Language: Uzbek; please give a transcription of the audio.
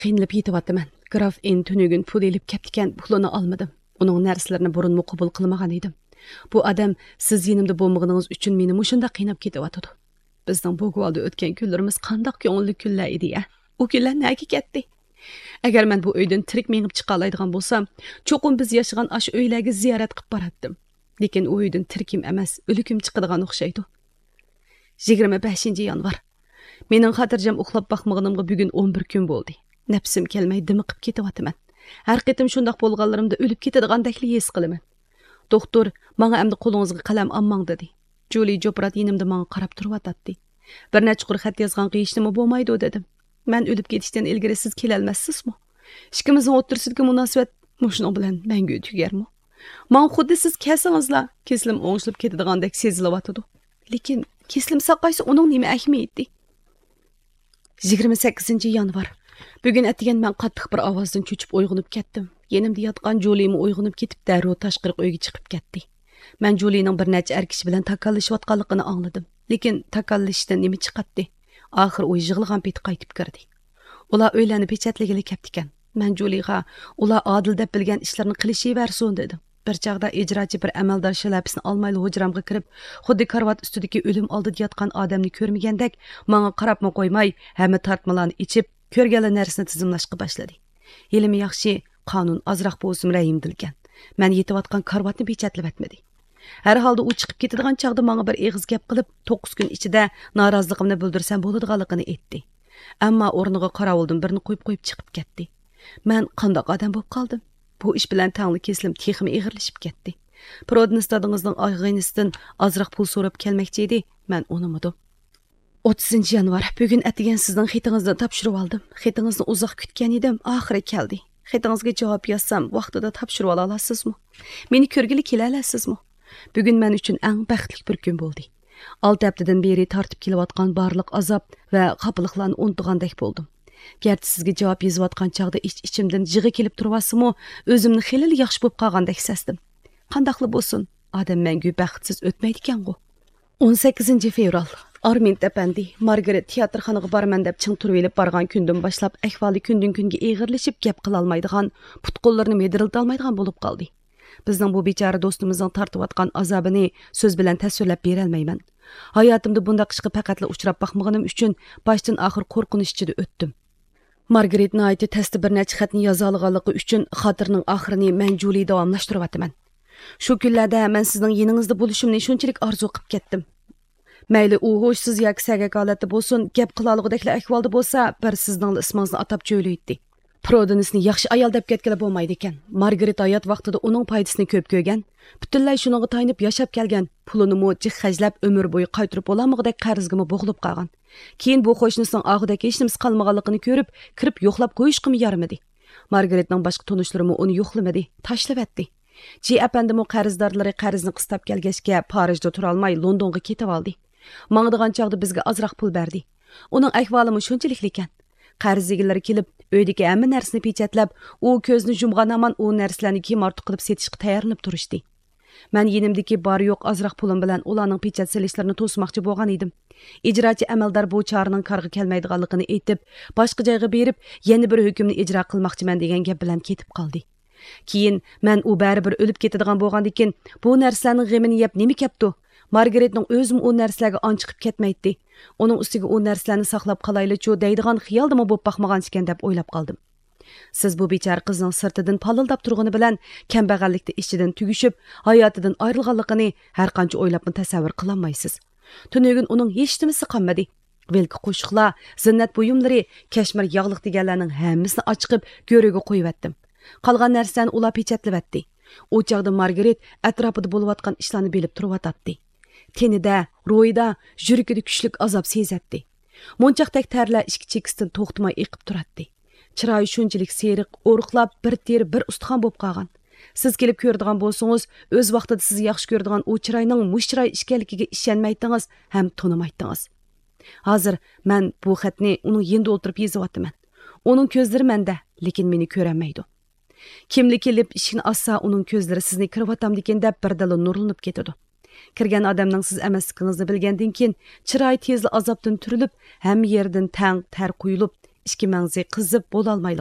Qiynalib yetyapman. Graf Tünügün pul elib ketgan pulini almadım. Uning narsalarini burunmi qabul qilmagan edim. Bu adam siz yenimda bo'lmagingiz uchun meni mushunda qiynab ketyapti. Bizning bu g'olda o'tgan kunlarimiz qandoq ko'ngilli kunlar edi ya. U kunlar nega ketdi? Agar men bu uydan tirik mengib chiqa oladigan bo'lsam, cho'qim biz yashagan ash uylarga ziyorat qilib boratdim. Lekin u uydan tirikim emas, o'likim chiqadigan o'xshaydi. 25 yanvar. Mening xotirjam uxlab baxmaganimga bugun 11 kun bo'ldi. Nafsim kelmay dimiqib ketyapman. Har qitim shundoq bo'lganlarimda o'lib ketadigandakligi his qilaman. Doktor menga endi qo'lingizga qalam olmang dedi. Julie Joprat yenimda menga qarab turib bir necha qur xat yozgan qiyishnimi bo'lmaydi dedim. Men o'lib ketishdan ilgari siz kela olmassizmi? Ikkimizning o'rtasidagi munosabat mushuning bilan mangu tugarmi? Men xuddi siz kelsangizlar, keslim o'ng'ishib ketadigandek sezilyapti. Lekin keslim saqaysa uning nima ahamiyati? 28 yanvar. Bugun atigan men qattiq bir ovozdan cho'chib uyg'onib ketdim. Yenimda yotgan Julie'mi uyg'onib ketib, darrov tashqari uyga chiqib ketdi. Men Julie'ning bir necha kishi bilan takallashayotganligini angladim. Lekin takallashdan nima chiqatdi? Oxir u yig'ilgan pet qaytib kirdi. Ular o'ylanib pechatligili ketdi ekan. Men Julie'ga ular odil deb bilgan ishlarni qilishaversin dedim. Bir chaqda ijrochi bir amaldor shalapisini olmayli hujramga kirib, xuddi karvat ustidagi o'lim oldida yotgan odamni ko'rmagandek, menga qarabma qo'ymay, hamma tartmalarni ichib, ko'rganlar narsani tizimlashga boshladi. Yelimi yaxshi, qonun azroq bo'lsin rayimdilgan. Men yetayotgan karvatni bechatlab etmadi. Har holda u chiqib ketadigan chaqda menga bir eg'iz gap qilib, 9 kun ichida noroziligimni bildirsam bo'ladiganligini aytdi. Ammo o'rniga qarovuldan birini qo'yib chiqib ketdi. Men qandoq odam bo'lib qoldim? Bu ish bilan tangli keslim texmi ig'irlashib ketdi. Prodnistadingizning ag'inisidan azroq pul so'rab kelmoqchi edi. Men unimidim. 30 yanvar. Bugun atigan sizning xatingizni topshirib oldim. Xatingizni uzoq kutgan edim, oxiri keldi. Xatingizga javob yozsam, vaqtida topshirib ola olasizmi? Meni ko'rgili kela olasizmi? Bugun men uchun eng baxtli bir kun bo'ldi. 6 haftadan beri tortib kelayotgan barliq azob va xafaliklarni unutgandek bo'ldim. Gerçi sizga javob yozayotgan chaqda ichimdan jig'i kelib turasimi, o'zimni xilil yaxshi bo'lib qolgandek sezdim. Qandaqli bo'lsin, odam mangu baxtsiz o'tmaydi ekan-ku. 18 fevral. Armint apandi Margaret teatrxonaga borman deb ching turib elib borgan kundan boshlab ahvoli kundan kunga ig'irlashib, gap qila olmaydigan, putqo'llarini medirilta olmaydigan bo'lib qoldi. Bizning bu bechora do'stimizning tortayotgan azobini so'z bilan tasvirlab bera olmayman. Hayotimda bunday ishga faqatla uchrab baxmaganim uchun boshdan oxir qo'rqinish ichida o'tdim. Margaret Knight testi bir necha xatni yoza olganligi uchun xotirning oxirini men Julie davomlashtiryapman. Shu kunlarda men sizning yeningizda bo'lishimni shunchalik orzu qilib ketdim. Mayli u ho'shsiz yoki sagak holatda bo'lsin, gap qila olgudekli ahvolda bo'lsa, bir sizning ismingizni atab jo'ylaydi. Prodenisni yaxshi ayol deb ketgala bo'lmaydi ekan. Margaret hayot vaqtida uning foydasini ko'p ko'rgan, butunlay shuningga taynib yashab kelgan, pulini mo'jih xajlab umr bo'yi qaytirib olamig'idek qarzgimi bo'g'ilib qolgan. Keyin bu qo'shnisining og'idagi hech nimasi qolmaganligini ko'rib, kirib yo'qlab qo'yishqimi yarmidi. Margaretning boshqa tanishlarimi uni yo'qlamadi, tashlab etdi. Ji apandimi qarzdorlari qarzni qistab kelgachga Parijda tura olmay Londonga ketib oldi. Mangdigan chaqda bizga ozroq pul berdi. Uning ahvolimi shunchalik ekan. Qarz egilari kelib, uydagi hamma narsani pechatlab, u ko'zni yumgan aman u narsalarni kim ortiq qilib setishga tayyorlanib turishdi. Men yenimdagi bor yo'q ozroq pulim bilan ularning pechat selishlarini to'smoqchi bo'lgan edim. Ijrochi amaldor bu chorning qarg'i kelmaydiganligini aytib, boshqa joyga berib, yana bir hukmni ijro qilmoqchiman degan gap bilan ketib qoldi. Keyin men u baribir o'lib ketadigan bo'lgandan bu narsalarning g'amini yeb nima kepti? Margaretning o'zim u narsalarga anchiqib ketmaydi. Uning ustiga u narsalarni saqlab qolayli-chu deydigan xiyolda bo'lib baxmagan ekan deb o'ylab qoldim. Siz bu bechora qizning sirtidan palildab turgani bilan kambag'allikda ichidan tugishib, hayotidan ayrilganligini har qancha o'ylabni tasavvur qila olmaysiz. Tunugin uning hech nimasi qolmadi. Velki qo'shiqlar, zinnat buyumlari, kashmir yog'liq deganlarning hammasini ochqib, go'riga qo'yib etdim. Qolgan narsani ular pechatlab etdi. U chaqda Margaret atrofida bo'layotgan ishlarni bilib turib tenida, ro'yida, yuragida kuchlik azob sezatdi. Monchaqdek tarlar ichki chekisdan to'xtamay eqib turadi. Chiroyi shunchalik seriq, o'riqlab bir teri bir ustixon bo'lib qolgan. Siz kelib ko'radigan bo'lsangiz, o'z vaqtida sizni yaxshi ko'radigan u chiroyning mush chiroy ishkanligiga ishonmaydingiz ham tonimaydingiz. Hozir men bu xatni uning yenda o'tirib yozyapman. Uning ko'zlari menda, lekin meni ko'ramaydi. Kimli kelib ishini assa uning ko'zlari sizni kirvatam degan deb birdala nurlanib ketadi. Kirgan odamning siz emasligingizni bilgandan keyin chiroy tezli azobdan turilib, hamma yerdan tang ter quyilib, ikki mangzi qizib bo'lolmayli